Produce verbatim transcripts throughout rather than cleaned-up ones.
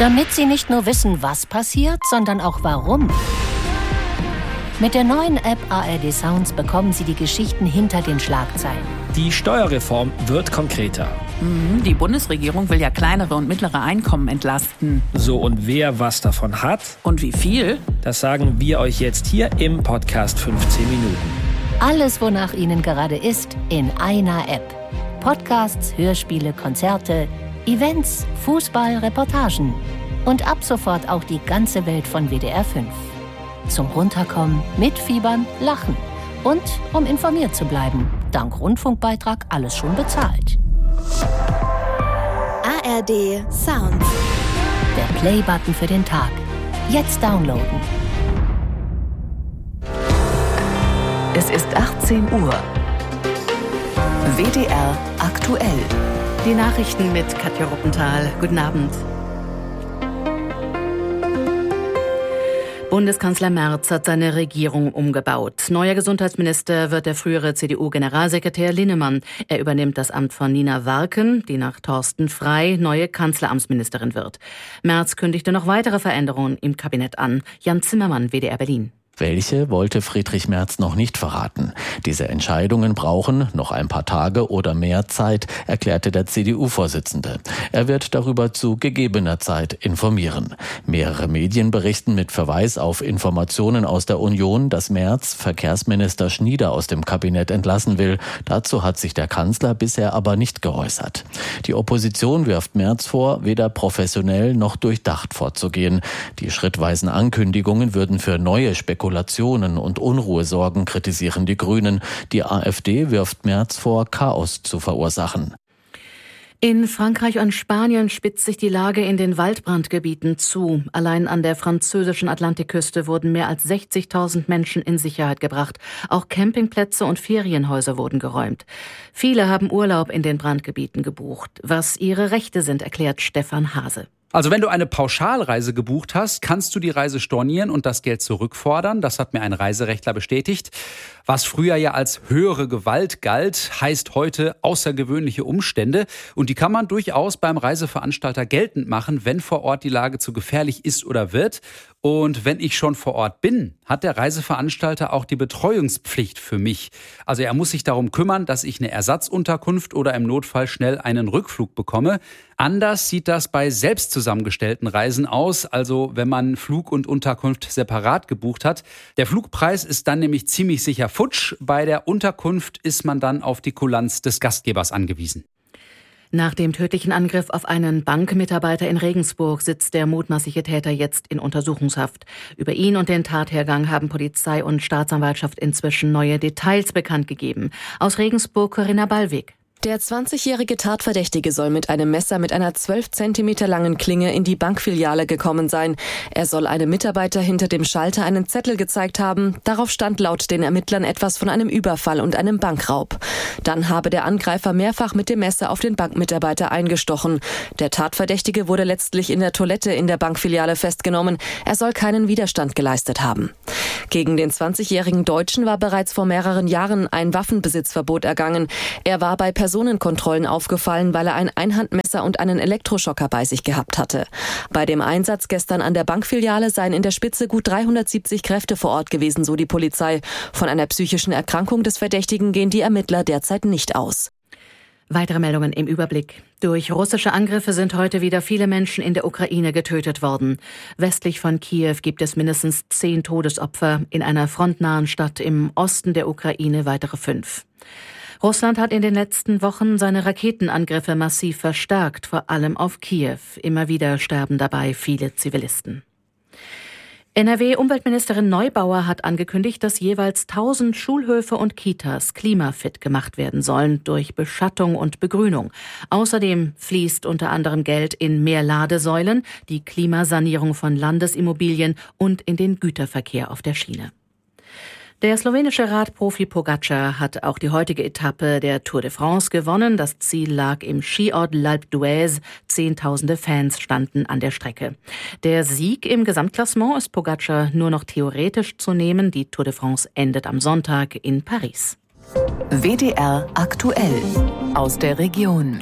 Damit Sie nicht nur wissen, was passiert, sondern auch warum. Mit der neuen App A R D Sounds bekommen Sie die Geschichten hinter den Schlagzeilen. Die Steuerreform wird konkreter. Mhm, die Bundesregierung will ja kleinere und mittlere Einkommen entlasten. So, und wer was davon hat? Und wie viel? Das sagen wir euch jetzt hier im Podcast fünfzehn Minuten. Alles, wonach Ihnen gerade ist, in einer App. Podcasts, Hörspiele, Konzerte, Events, Fußball, Reportagen. Und ab sofort auch die ganze Welt von W D R fünf. Zum Runterkommen, mitfiebern, lachen. Und um informiert zu bleiben. Dank Rundfunkbeitrag alles schon bezahlt. A R D Sounds. Der Play-Button für den Tag. Jetzt downloaden. Es ist achtzehn Uhr. W D R aktuell. Die Nachrichten mit Katja Ruppenthal. Guten Abend. Bundeskanzler Merz hat seine Regierung umgebaut. Neuer Gesundheitsminister wird der frühere C D U-Generalsekretär Linnemann. Er übernimmt das Amt von Nina Warken, die nach Thorsten Frey neue Kanzleramtsministerin wird. Merz kündigte noch weitere Veränderungen im Kabinett an. Jan Zimmermann, W D R Berlin. Welche wollte Friedrich Merz noch nicht verraten. Diese Entscheidungen brauchen noch ein paar Tage oder mehr Zeit, erklärte der C D U-Vorsitzende. Er wird darüber zu gegebener Zeit informieren. Mehrere Medien berichten mit Verweis auf Informationen aus der Union, dass Merz Verkehrsminister Schnieder aus dem Kabinett entlassen will. Dazu hat sich der Kanzler bisher aber nicht geäußert. Die Opposition wirft Merz vor, weder professionell noch durchdacht vorzugehen. Die schrittweisen Ankündigungen würden für neue Spekulationen Spekulationen und Unruhe sorgen, kritisieren die Grünen. Die AfD wirft Merz vor, Chaos zu verursachen. In Frankreich und Spanien spitzt sich die Lage in den Waldbrandgebieten zu. Allein an der französischen Atlantikküste wurden mehr als sechzigtausend Menschen in Sicherheit gebracht. Auch Campingplätze und Ferienhäuser wurden geräumt. Viele haben Urlaub in den Brandgebieten gebucht. Was ihre Rechte sind, erklärt Stefan Hase. Also wenn du eine Pauschalreise gebucht hast, kannst du die Reise stornieren und das Geld zurückfordern. Das hat mir ein Reiserechtler bestätigt. Was früher ja als höhere Gewalt galt, heißt heute außergewöhnliche Umstände. Und die kann man durchaus beim Reiseveranstalter geltend machen, wenn vor Ort die Lage zu gefährlich ist oder wird. Und wenn ich schon vor Ort bin, hat der Reiseveranstalter auch die Betreuungspflicht für mich. Also er muss sich darum kümmern, dass ich eine Ersatzunterkunft oder im Notfall schnell einen Rückflug bekomme. Anders sieht das bei selbst zusammengestellten Reisen aus, also wenn man Flug und Unterkunft separat gebucht hat. Der Flugpreis ist dann nämlich ziemlich sicher futsch. Bei der Unterkunft ist man dann auf die Kulanz des Gastgebers angewiesen. Nach dem tödlichen Angriff auf einen Bankmitarbeiter in Regensburg sitzt der mutmaßliche Täter jetzt in Untersuchungshaft. Über ihn und den Tathergang haben Polizei und Staatsanwaltschaft inzwischen neue Details bekannt gegeben. Aus Regensburg Corinna Ballweg. Der zwanzigjährige Tatverdächtige soll mit einem Messer mit einer zwölf Zentimeter langen Klinge in die Bankfiliale gekommen sein. Er soll einem Mitarbeiter hinter dem Schalter einen Zettel gezeigt haben. Darauf stand laut den Ermittlern etwas von einem Überfall und einem Bankraub. Dann habe der Angreifer mehrfach mit dem Messer auf den Bankmitarbeiter eingestochen. Der Tatverdächtige wurde letztlich in der Toilette in der Bankfiliale festgenommen. Er soll keinen Widerstand geleistet haben. Gegen den zwanzigjährigen Deutschen war bereits vor mehreren Jahren ein Waffenbesitzverbot ergangen. Er war bei Personenkontrollen aufgefallen, weil er ein Einhandmesser und einen Elektroschocker bei sich gehabt hatte. Bei dem Einsatz gestern an der Bankfiliale seien in der Spitze gut dreihundertsiebzig Kräfte vor Ort gewesen, so die Polizei. Von einer psychischen Erkrankung des Verdächtigen gehen die Ermittler derzeit nicht aus. Weitere Meldungen im Überblick. Durch russische Angriffe sind heute wieder viele Menschen in der Ukraine getötet worden. Westlich von Kiew gibt es mindestens zehn Todesopfer, in einer frontnahen Stadt im Osten der Ukraine weitere fünf. Russland hat in den letzten Wochen seine Raketenangriffe massiv verstärkt, vor allem auf Kiew. Immer wieder sterben dabei viele Zivilisten. N R W-Umweltministerin Neubauer hat angekündigt, dass jeweils tausend Schulhöfe und Kitas klimafit gemacht werden sollen durch Beschattung und Begrünung. Außerdem fließt unter anderem Geld in mehr Ladesäulen, die Klimasanierung von Landesimmobilien und in den Güterverkehr auf der Schiene. Der slowenische Radprofi Pogačar hat auch die heutige Etappe der Tour de France gewonnen. Das Ziel lag im Skiort L'Alpe d'Huez. Zehntausende Fans standen an der Strecke. Der Sieg im Gesamtklassement ist Pogačar nur noch theoretisch zu nehmen. Die Tour de France endet am Sonntag in Paris. W D R aktuell aus der Region.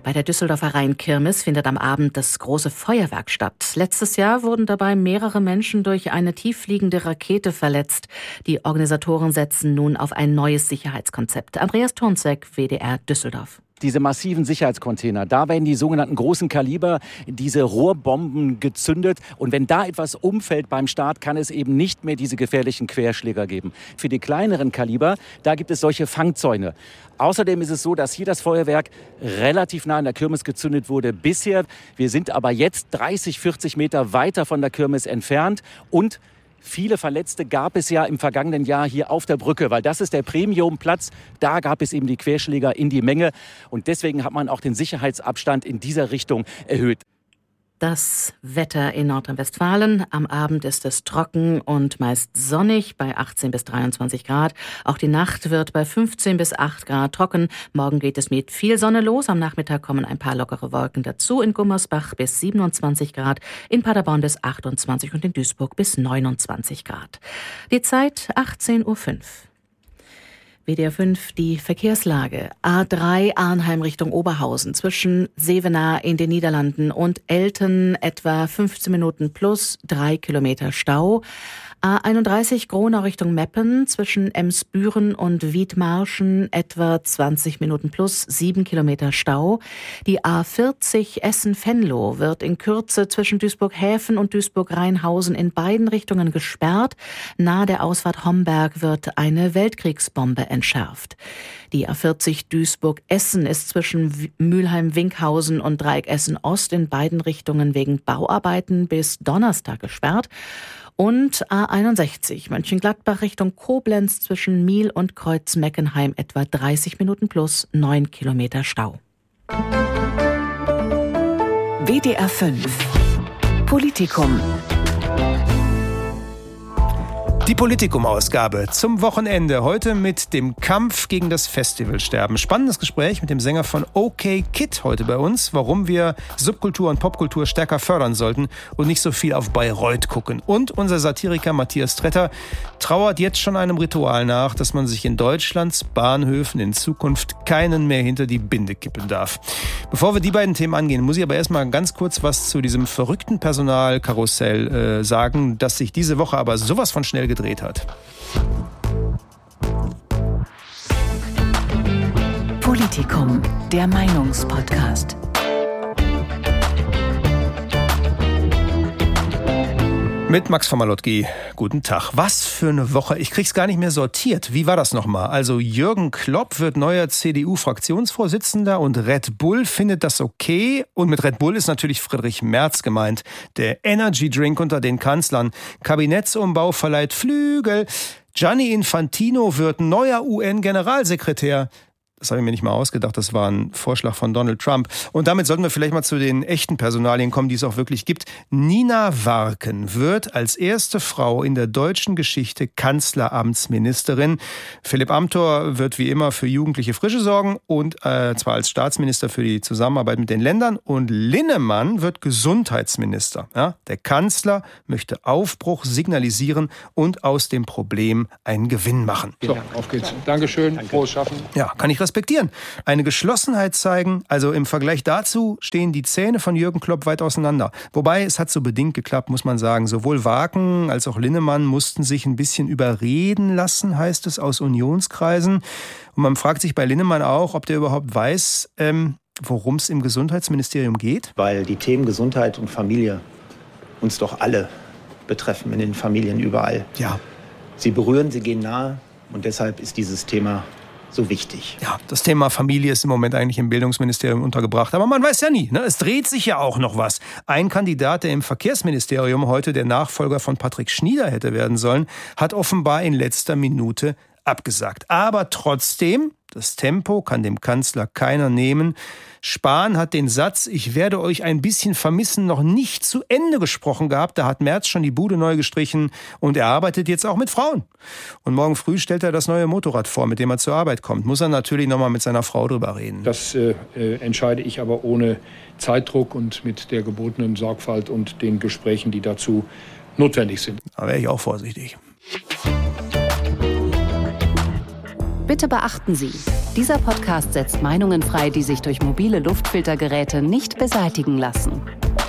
Bei der Düsseldorfer Rheinkirmes findet am Abend das große Feuerwerk statt. Letztes Jahr wurden dabei mehrere Menschen durch eine tieffliegende Rakete verletzt. Die Organisatoren setzen nun auf ein neues Sicherheitskonzept. Andreas Turnzek, W D R Düsseldorf. Diese massiven Sicherheitscontainer, da werden die sogenannten großen Kaliber, diese Rohrbomben gezündet. Und wenn da etwas umfällt beim Start, kann es eben nicht mehr diese gefährlichen Querschläger geben. Für die kleineren Kaliber, da gibt es solche Fangzäune. Außerdem ist es so, dass hier das Feuerwerk relativ nah an der Kirmes gezündet wurde bisher. Wir sind aber jetzt dreißig, vierzig Meter weiter von der Kirmes entfernt und viele Verletzte gab es ja im vergangenen Jahr hier auf der Brücke, weil das ist der Premiumplatz. Da gab es eben die Querschläger in die Menge und deswegen hat man auch den Sicherheitsabstand in dieser Richtung erhöht. Das Wetter in Nordrhein-Westfalen. Am Abend ist es trocken und meist sonnig bei achtzehn bis dreiundzwanzig Grad. Auch die Nacht wird bei fünfzehn bis acht Grad trocken. Morgen geht es mit viel Sonne los. Am Nachmittag kommen ein paar lockere Wolken dazu. In Gummersbach bis siebenundzwanzig Grad, in Paderborn bis achtundzwanzig und in Duisburg bis neunundzwanzig Grad. Die Zeit achtzehn Uhr fünf. W D R fünf, die Verkehrslage. A drei Arnheim Richtung Oberhausen zwischen Zevenaar in den Niederlanden und Elten etwa fünfzehn Minuten plus drei Kilometer Stau. A einunddreißig Gronau Richtung Meppen zwischen Emsbüren und Wiedmarschen etwa zwanzig Minuten plus sieben Kilometer Stau. Die A vierzig Essen-Venlo wird in Kürze zwischen Duisburg-Häfen und Duisburg-Rheinhausen in beiden Richtungen gesperrt. Nahe der Ausfahrt Homberg wird eine Weltkriegsbombe entschärft. Die A vierzig Duisburg-Essen ist zwischen Mülheim-Winkhausen und Dreieck Essen-Ost in beiden Richtungen wegen Bauarbeiten bis Donnerstag gesperrt. Und A einundsechzig Mönchengladbach Richtung Koblenz zwischen Miel und Kreuz-Meckenheim etwa dreißig Minuten plus neun Kilometer Stau. W D R fünf Politikum. Die Politikum-Ausgabe zum Wochenende. Heute mit dem Kampf gegen das Festivalsterben. Spannendes Gespräch mit dem Sänger von OK Kid heute bei uns, warum wir Subkultur und Popkultur stärker fördern sollten und nicht so viel auf Bayreuth gucken. Und unser Satiriker Matthias Tretter trauert jetzt schon einem Ritual nach, dass man sich in Deutschlands Bahnhöfen in Zukunft keinen mehr hinter die Binde kippen darf. Bevor wir die beiden Themen angehen, muss ich aber erstmal ganz kurz was zu diesem verrückten Personalkarussell äh, sagen, das sich diese Woche aber sowas von schnell gedreht hat. Politikum, der Meinungspodcast. Mit Max von Malotki. Guten Tag. Was für eine Woche. Ich krieg's gar nicht mehr sortiert. Wie war das nochmal? Also Jürgen Klopp wird neuer C D U-Fraktionsvorsitzender und Red Bull findet das okay. Und mit Red Bull ist natürlich Friedrich Merz gemeint. Der Energy Drink unter den Kanzlern. Kabinettsumbau verleiht Flügel. Gianni Infantino wird neuer U N-Generalsekretär. Das habe ich mir nicht mal ausgedacht, das war ein Vorschlag von Donald Trump. Und damit sollten wir vielleicht mal zu den echten Personalien kommen, die es auch wirklich gibt. Nina Warken wird als erste Frau in der deutschen Geschichte Kanzleramtsministerin. Philipp Amthor wird wie immer für jugendliche Frische sorgen und äh, zwar als Staatsminister für die Zusammenarbeit mit den Ländern. Und Linnemann wird Gesundheitsminister. Ja, der Kanzler möchte Aufbruch signalisieren und aus dem Problem einen Gewinn machen. So, auf geht's. Dankeschön, Danke. Frohes Schaffen. Ja, kann ich respektieren. Eine Geschlossenheit zeigen, also im Vergleich dazu stehen die Zähne von Jürgen Klopp weit auseinander. Wobei, es hat so bedingt geklappt, muss man sagen. Sowohl Warken als auch Linnemann mussten sich ein bisschen überreden lassen, heißt es aus Unionskreisen. Und man fragt sich bei Linnemann auch, ob der überhaupt weiß, ähm, worum es im Gesundheitsministerium geht. Weil die Themen Gesundheit und Familie uns doch alle betreffen, in den Familien überall. Ja. Sie berühren, sie gehen nahe und deshalb ist dieses Thema so wichtig. Ja, das Thema Familie ist im Moment eigentlich im Bildungsministerium untergebracht. Aber man weiß ja nie, ne? Es dreht sich ja auch noch was. Ein Kandidat, der im Verkehrsministerium heute der Nachfolger von Patrick Schnieder hätte werden sollen, hat offenbar in letzter Minute abgesagt. Aber trotzdem, das Tempo kann dem Kanzler keiner nehmen. Spahn hat den Satz, ich werde euch ein bisschen vermissen, noch nicht zu Ende gesprochen gehabt. Da hat Merz schon die Bude neu gestrichen und er arbeitet jetzt auch mit Frauen. Und morgen früh stellt er das neue Motorrad vor, mit dem er zur Arbeit kommt. Muss er natürlich noch mal mit seiner Frau drüber reden. Das äh, entscheide ich aber ohne Zeitdruck und mit der gebotenen Sorgfalt und den Gesprächen, die dazu notwendig sind. Da wäre ich auch vorsichtig. Bitte beachten Sie, dieser Podcast setzt Meinungen frei, die sich durch mobile Luftfiltergeräte nicht beseitigen lassen.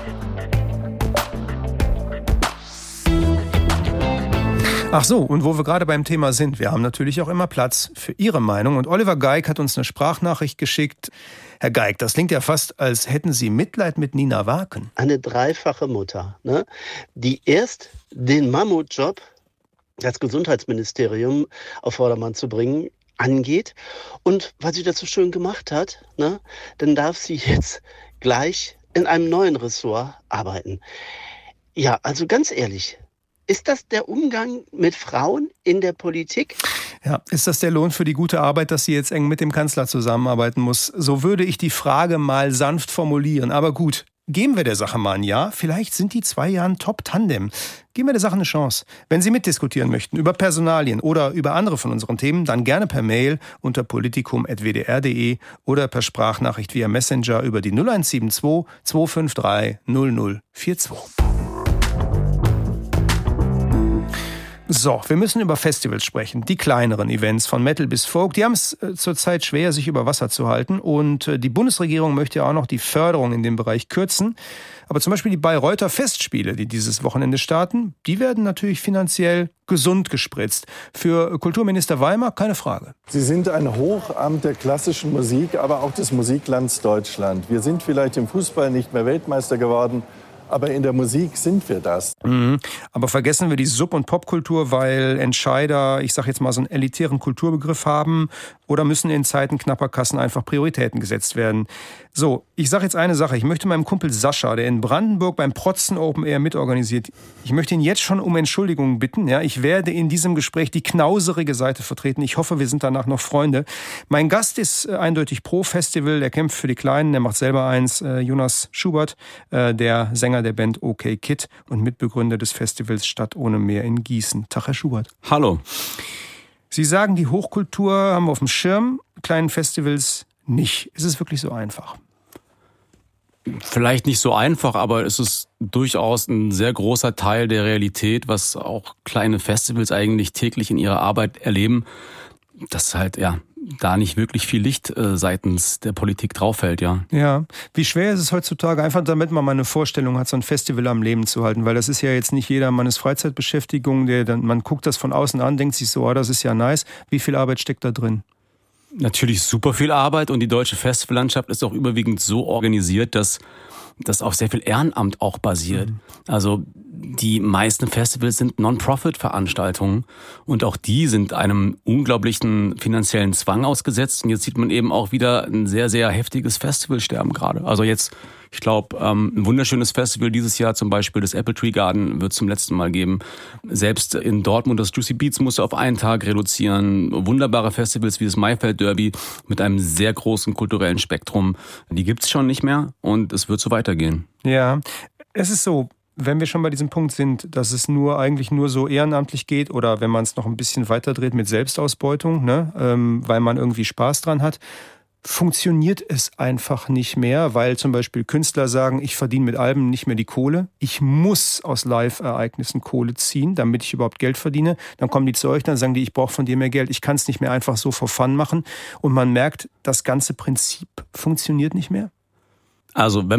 Ach so, und wo wir gerade beim Thema sind, wir haben natürlich auch immer Platz für Ihre Meinung. Und Oliver Geig hat uns eine Sprachnachricht geschickt. Herr Geig, das klingt ja fast, als hätten Sie Mitleid mit Nina Waken. Eine dreifache Mutter, ne? Die erst den Mammutjob, das Gesundheitsministerium auf Vordermann zu bringen, angeht. Und weil sie das so schön gemacht hat, ne, dann darf sie jetzt gleich in einem neuen Ressort arbeiten. Ja, also ganz ehrlich, ist das der Umgang mit Frauen in der Politik? Ja, ist das der Lohn für die gute Arbeit, dass sie jetzt eng mit dem Kanzler zusammenarbeiten muss? So würde ich die Frage mal sanft formulieren. Aber gut, geben wir der Sache mal ein Ja. Vielleicht sind die zwei ja ein Top-Tandem. Geben wir der Sache eine Chance. Wenn Sie mitdiskutieren möchten über Personalien oder über andere von unseren Themen, dann gerne per Mail unter politikum punkt w d r punkt d e oder per Sprachnachricht via Messenger über die null eins sieben zwei zwei fünf drei null null vier zwei. So, wir müssen über Festivals sprechen. Die kleineren Events von Metal bis Folk, die haben es äh, zurzeit schwer, sich über Wasser zu halten. Und äh, die Bundesregierung möchte ja auch noch die Förderung in dem Bereich kürzen. Aber zum Beispiel die Bayreuther Festspiele, die dieses Wochenende starten, die werden natürlich finanziell gesund gespritzt. Für Kulturminister Weimar keine Frage. Sie sind ein Hochamt der klassischen Musik, aber auch des Musiklands Deutschland. Wir sind vielleicht im Fußball nicht mehr Weltmeister geworden, aber in der Musik sind wir das. Mhm. Aber vergessen wir die Sub- und Popkultur, weil Entscheider, ich sage jetzt mal, so einen elitären Kulturbegriff haben, oder müssen in Zeiten knapper Kassen einfach Prioritäten gesetzt werden? So, ich sage jetzt eine Sache. Ich möchte meinem Kumpel Sascha, der in Brandenburg beim Protzen Open Air mitorganisiert, ich möchte ihn jetzt schon um Entschuldigung bitten. Ja, ich werde in diesem Gespräch die knauserige Seite vertreten. Ich hoffe, wir sind danach noch Freunde. Mein Gast ist äh, eindeutig pro Festival. Der kämpft für die Kleinen. Der macht selber eins. Äh, Jonas Schubert, äh, der Sänger der Band OK Kid und Mitbegründer des Festivals Stadt ohne Meer in Gießen. Tag, Herr Schubert. Hallo. Sie sagen, die Hochkultur haben wir auf dem Schirm, kleinen Festivals nicht. Ist es wirklich so einfach? Vielleicht nicht so einfach, aber es ist durchaus ein sehr großer Teil der Realität, was auch kleine Festivals eigentlich täglich in ihrer Arbeit erleben, dass halt ja da nicht wirklich viel Licht äh, seitens der Politik drauf fällt, ja. Ja, wie schwer ist es heutzutage, einfach damit man mal eine Vorstellung hat, so ein Festival am Leben zu halten, weil das ist ja jetzt nicht jedermanns Freizeitbeschäftigung, der dann, man guckt das von außen an, denkt sich so, oh, das ist ja nice. Wie viel Arbeit steckt da drin? Natürlich super viel Arbeit und die deutsche Festivallandschaft ist auch überwiegend so organisiert, dass das auf sehr viel Ehrenamt auch basiert. Mhm. Also die meisten Festivals sind Non-Profit-Veranstaltungen und auch die sind einem unglaublichen finanziellen Zwang ausgesetzt. Und jetzt sieht man eben auch wieder ein sehr, sehr heftiges Festivalsterben gerade. Also jetzt, ich glaube, ähm, ein wunderschönes Festival dieses Jahr, zum Beispiel das Apple Tree Garden, wird es zum letzten Mal geben. Selbst in Dortmund das Juicy Beats musste auf einen Tag reduzieren. Wunderbare Festivals wie das Maifeld Derby mit einem sehr großen kulturellen Spektrum, die gibt's schon nicht mehr und es wird so weitergehen. Ja, es ist so, wenn wir schon bei diesem Punkt sind, dass es nur eigentlich nur so ehrenamtlich geht oder wenn man es noch ein bisschen weiter dreht mit Selbstausbeutung, ne, ähm, weil man irgendwie Spaß dran hat, funktioniert es einfach nicht mehr, weil zum Beispiel Künstler sagen, ich verdiene mit Alben nicht mehr die Kohle. Ich muss aus Live-Ereignissen Kohle ziehen, damit ich überhaupt Geld verdiene. Dann kommen die zu euch, dann sagen die, ich brauche von dir mehr Geld. Ich kann es nicht mehr einfach so for fun machen. Und man merkt, das ganze Prinzip funktioniert nicht mehr. Also wenn